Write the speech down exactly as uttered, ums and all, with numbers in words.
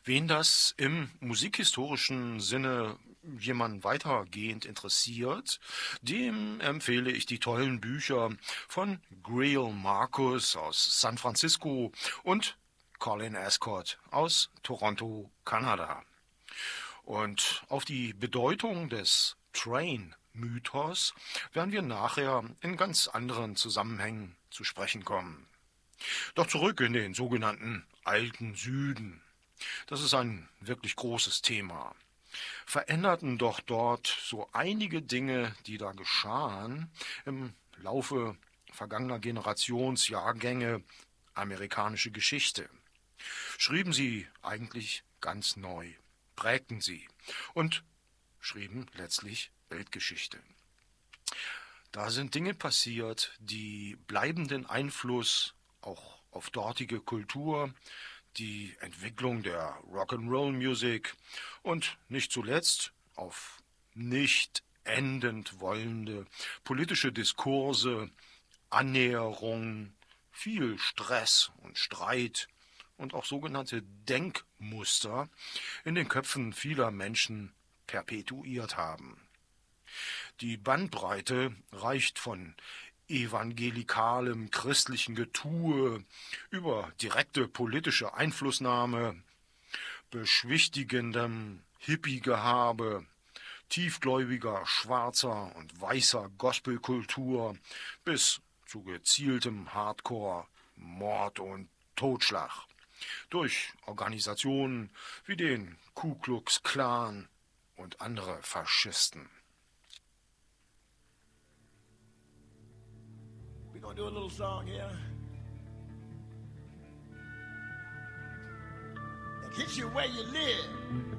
Wen das im musikhistorischen Sinne jemand weitergehend interessiert, dem empfehle ich die tollen Bücher von Greil Marcus aus San Francisco und Colin Ascot aus Toronto, Kanada. Und auf die Bedeutung des Train-Mythos werden wir nachher in ganz anderen Zusammenhängen zu sprechen kommen. Doch zurück in den sogenannten Alten Süden. Das ist ein wirklich großes Thema. Veränderten doch dort so einige Dinge, die da geschahen, im Laufe vergangener Generationsjahrgänge amerikanische Geschichte. Schrieben sie eigentlich ganz neu, prägten sie und schrieben letztlich Weltgeschichte. Da sind Dinge passiert, die bleibenden Einfluss auch auf dortige Kultur, die Entwicklung der Rock'n'Roll-Musik und nicht zuletzt auf nicht endend wollende politische Diskurse, Annäherung, viel Stress und Streit und auch sogenannte Denkmuster in den Köpfen vieler Menschen perpetuiert haben. Die Bandbreite reicht von evangelikalem christlichen Getue über direkte politische Einflussnahme, beschwichtigendem Hippie-Gehabe, tiefgläubiger schwarzer und weißer Gospelkultur bis zu gezieltem Hardcore, Mord und Totschlag durch Organisationen wie den Ku Klux Klan und andere Faschisten. We're gonna do a little song here. It hits you where you live.